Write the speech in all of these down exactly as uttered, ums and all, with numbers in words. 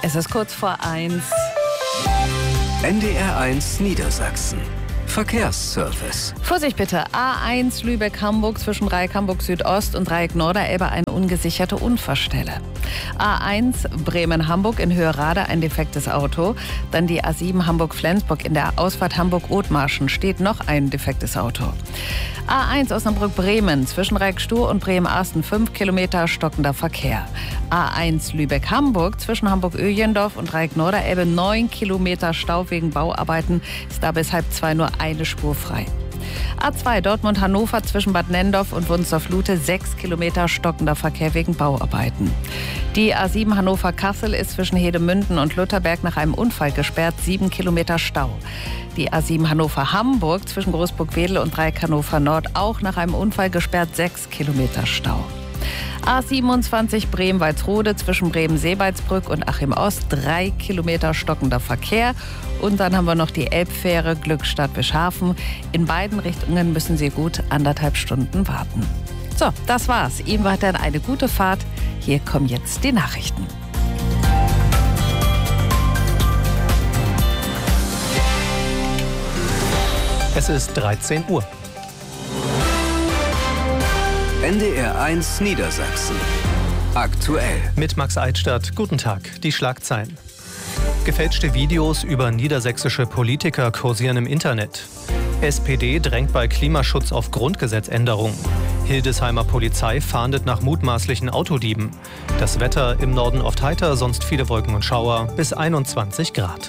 Es ist kurz vor eins. N D R eins Niedersachsen. Verkehrsservice. Vorsicht bitte, A eins Lübeck-Hamburg zwischen Dreieck Hamburg-Südost und Dreieck Norderelbe eine ungesicherte Unfallstelle. A eins Bremen-Hamburg in Höhe Rade ein defektes Auto. Dann die A sieben Hamburg-Flensburg in der Ausfahrt Hamburg-Othmarschen steht noch ein defektes Auto. A eins Osnabrück-Bremen zwischen Dreieck-Stur und Bremen-Arsten fünf Kilometer stockender Verkehr. A eins Lübeck-Hamburg zwischen Hamburg-Öhlendorf und Dreieck Norderelbe neun Kilometer Stau wegen Bauarbeiten, ist da bis halb zwei nur eine Spur frei. A zwei Dortmund-Hannover zwischen Bad Nendorf und Wunsdorf-Lute sechs Kilometer stockender Verkehr wegen Bauarbeiten. Die A sieben Hannover-Kassel ist zwischen Hedemünden und Lutherberg nach einem Unfall gesperrt, sieben Kilometer Stau. Die A sieben Hannover-Hamburg zwischen Großburg-Wedel und Dreieck Hannover Nord auch nach einem Unfall gesperrt, sechs Kilometer Stau. A siebenundzwanzig Bremen-Walsrode zwischen Bremen-Seebaldsbrück und Achim-Ost, drei Kilometer stockender Verkehr. Und dann haben wir noch die Elbfähre Glückstadt-Bischhafen. In beiden Richtungen müssen Sie gut anderthalb Stunden warten. So, das war's. Ihnen weiterhin eine gute Fahrt. Hier kommen jetzt die Nachrichten. Es ist dreizehn Uhr. N D R eins Niedersachsen. Aktuell. Mit Max Eidstadt. Guten Tag. Die Schlagzeilen. Gefälschte Videos über niedersächsische Politiker kursieren im Internet. S P D drängt bei Klimaschutz auf Grundgesetzänderung. Hildesheimer Polizei fahndet nach mutmaßlichen Autodieben. Das Wetter im Norden oft heiter, sonst viele Wolken und Schauer, bis einundzwanzig Grad.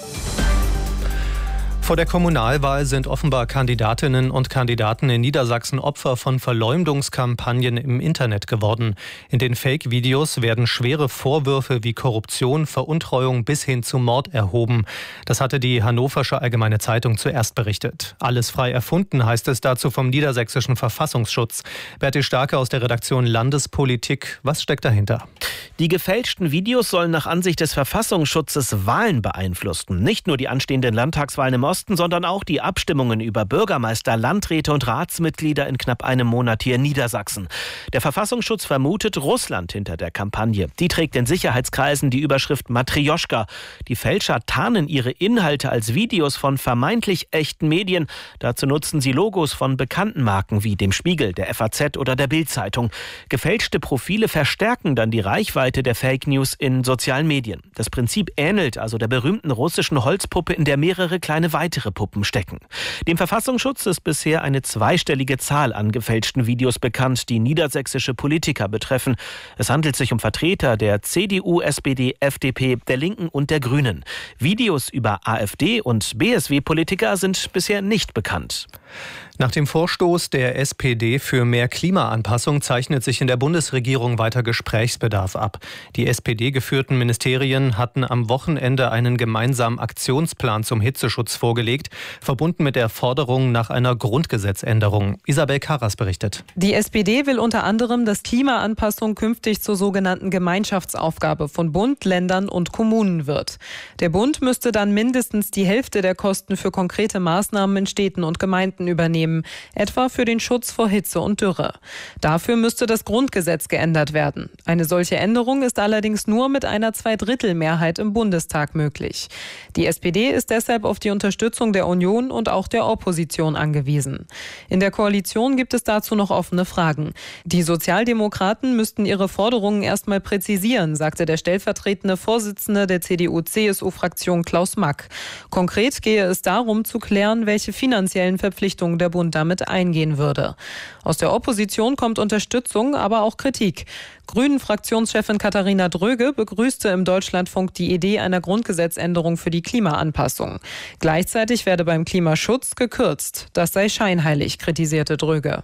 Vor der Kommunalwahl sind offenbar Kandidatinnen und Kandidaten in Niedersachsen Opfer von Verleumdungskampagnen im Internet geworden. In den Fake-Videos werden schwere Vorwürfe wie Korruption, Veruntreuung bis hin zu Mord erhoben. Das hatte die Hannoversche Allgemeine Zeitung zuerst berichtet. Alles frei erfunden, heißt es dazu vom niedersächsischen Verfassungsschutz. Bertil Starke aus der Redaktion Landespolitik. Was steckt dahinter? Die gefälschten Videos sollen nach Ansicht des Verfassungsschutzes Wahlen beeinflussen. Nicht nur die anstehenden Landtagswahlen im Osten, sondern auch die Abstimmungen über Bürgermeister, Landräte und Ratsmitglieder in knapp einem Monat hier in Niedersachsen. Der Verfassungsschutz vermutet Russland hinter der Kampagne. Die trägt in Sicherheitskreisen die Überschrift Matrjoschka. Die Fälscher tarnen ihre Inhalte als Videos von vermeintlich echten Medien. Dazu nutzen sie Logos von bekannten Marken wie dem Spiegel, der F A Z oder der Bild-Zeitung. Gefälschte Profile verstärken dann die Reichweite der Fake News in sozialen Medien. Das Prinzip ähnelt also der berühmten russischen Holzpuppe, in der mehrere kleine weitere Puppen stecken. Dem Verfassungsschutz ist bisher eine zweistellige Zahl an gefälschten Videos bekannt, die niedersächsische Politiker betreffen. Es handelt sich um Vertreter der C D U, S P D, F D P, der Linken und der Grünen. Videos über AfD und B S W-Politiker sind bisher nicht bekannt. Nach dem Vorstoß der S P D für mehr Klimaanpassung zeichnet sich in der Bundesregierung weiter Gesprächsbedarf ab. Die S P D-geführten Ministerien hatten am Wochenende einen gemeinsamen Aktionsplan zum Hitzeschutz vorgelegt, verbunden mit der Forderung nach einer Grundgesetzänderung. Isabel Karras berichtet. Die S P D will unter anderem, dass Klimaanpassung künftig zur sogenannten Gemeinschaftsaufgabe von Bund, Ländern und Kommunen wird. Der Bund müsste dann mindestens die Hälfte der Kosten für konkrete Maßnahmen in Städten und Gemeinden übernehmen, etwa für den Schutz vor Hitze und Dürre. Dafür müsste das Grundgesetz geändert werden. Eine solche Änderung ist allerdings nur mit einer Zweidrittelmehrheit im Bundestag möglich. Die S P D ist deshalb auf die Unterstützung der Union und auch der Opposition angewiesen. In der Koalition gibt es dazu noch offene Fragen. Die Sozialdemokraten müssten ihre Forderungen erstmal präzisieren, sagte der stellvertretende Vorsitzende der C D U C S U-Fraktion Klaus Mack. Konkret gehe es darum zu klären, welche finanziellen Verpflichtungen der Bund damit eingehen würde. Aus der Opposition kommt Unterstützung, aber auch Kritik. Grünen-Fraktionschefin Katharina Dröge begrüßte im Deutschlandfunk die Idee einer Grundgesetzänderung für die Klimaanpassung. Gleichzeitig werde beim Klimaschutz gekürzt. Das sei scheinheilig, kritisierte Dröge.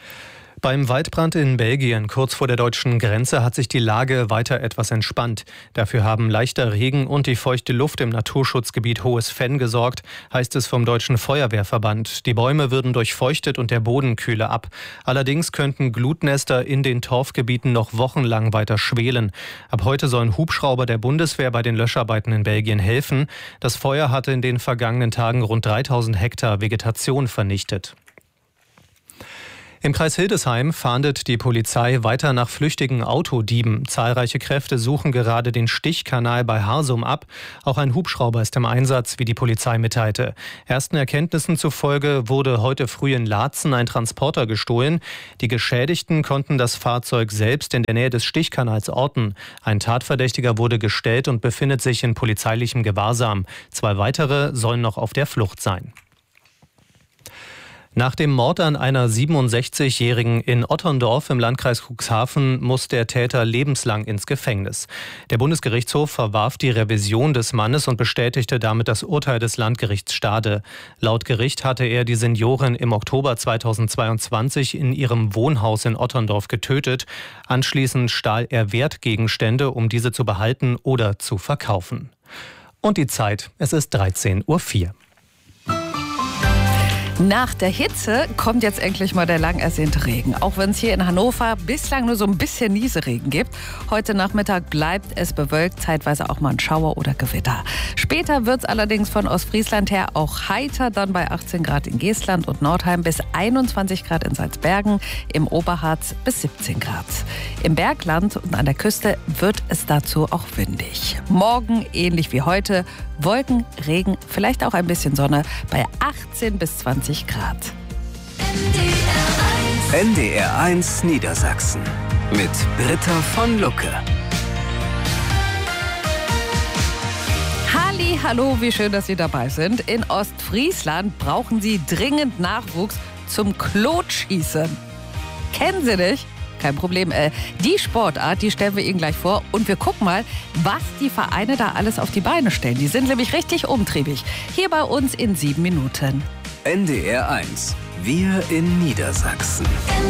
Beim Waldbrand in Belgien kurz vor der deutschen Grenze hat sich die Lage weiter etwas entspannt. Dafür haben leichter Regen und die feuchte Luft im Naturschutzgebiet Hohes Venn gesorgt, heißt es vom Deutschen Feuerwehrverband. Die Bäume würden durchfeuchtet und der Boden kühle ab. Allerdings könnten Glutnester in den Torfgebieten noch wochenlang weiter schwelen. Ab heute sollen Hubschrauber der Bundeswehr bei den Löscharbeiten in Belgien helfen. Das Feuer hatte in den vergangenen Tagen rund dreitausend Hektar Vegetation vernichtet. Im Kreis Hildesheim fahndet die Polizei weiter nach flüchtigen Autodieben. Zahlreiche Kräfte suchen gerade den Stichkanal bei Harsum ab. Auch ein Hubschrauber ist im Einsatz, wie die Polizei mitteilte. Ersten Erkenntnissen zufolge wurde heute früh in Laatzen ein Transporter gestohlen. Die Geschädigten konnten das Fahrzeug selbst in der Nähe des Stichkanals orten. Ein Tatverdächtiger wurde gestellt und befindet sich in polizeilichem Gewahrsam. Zwei weitere sollen noch auf der Flucht sein. Nach dem Mord an einer siebenundsechzigjährigen in Otterndorf im Landkreis Cuxhaven muss der Täter lebenslang ins Gefängnis. Der Bundesgerichtshof verwarf die Revision des Mannes und bestätigte damit das Urteil des Landgerichts Stade. Laut Gericht hatte er die Seniorin im Oktober zweitausendzweiundzwanzig in ihrem Wohnhaus in Otterndorf getötet. Anschließend stahl er Wertgegenstände, um diese zu behalten oder zu verkaufen. Und die Zeit, es ist dreizehn Uhr vier. Nach der Hitze kommt jetzt endlich mal der lang ersehnte Regen. Auch wenn es hier in Hannover bislang nur so ein bisschen Nieselregen gibt. Heute Nachmittag bleibt es bewölkt, zeitweise auch mal ein Schauer oder Gewitter. Später wird es allerdings von Ostfriesland her auch heiter, dann bei achtzehn Grad in Geestland und Nordheim bis einundzwanzig Grad in Salzbergen, im Oberharz bis siebzehn Grad. Im Bergland und an der Küste wird es dazu auch windig. Morgen ähnlich wie heute, Wolken, Regen, vielleicht auch ein bisschen Sonne bei achtzehn bis zwanzig Grad. N D R eins Niedersachsen mit Britta von Lucke. Halli, hallo, wie schön, dass Sie dabei sind. In Ostfriesland brauchen Sie dringend Nachwuchs zum Klotschießen. Kennen Sie nicht? Kein Problem. Äh, die Sportart, die stellen wir Ihnen gleich vor. Und wir gucken mal, was die Vereine da alles auf die Beine stellen. Die sind nämlich richtig umtriebig. Hier bei uns in sieben Minuten. N D R eins. Wir in Niedersachsen.